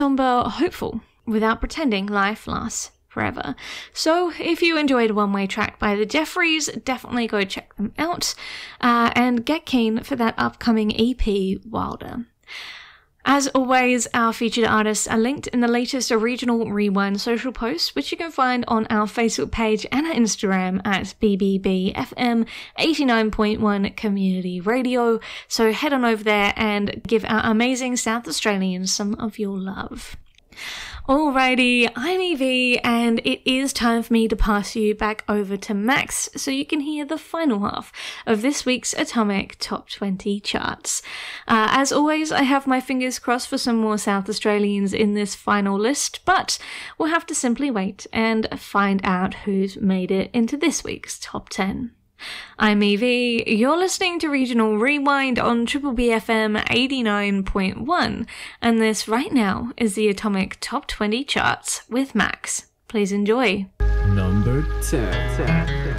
somber hopeful without pretending life lasts forever. So if you enjoyed One Way Track by the Jeffries, definitely go check them out and get keen for that upcoming EP, Wilder. As always, our featured artists are linked in the latest Regional Rewind social posts, which you can find on our Facebook page and our Instagram at BBBFM 89.1 Community Radio. So head on over there and give our amazing South Australians some of your love. Alrighty, I'm Evie, and it is time for me to pass you back over to Max so you can hear the final half of this week's Atomic Top 20 charts. As always, I have my fingers crossed for some more South Australians in this final list, but we'll have to simply wait and find out who's made it into this week's Top 10. I'm Evie, you're listening to Regional Rewind on Triple BFM 89.1, and this right now is the Atomic Top 20 charts with Max. Please enjoy. Number 10.